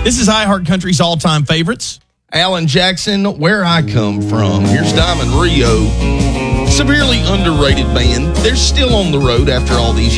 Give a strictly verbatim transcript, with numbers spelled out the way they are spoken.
This is iHeart Country's all-time favorites. Alan Jackson, Where I Come From. Here's Diamond Rio. Severely underrated band. They're still on the road after all these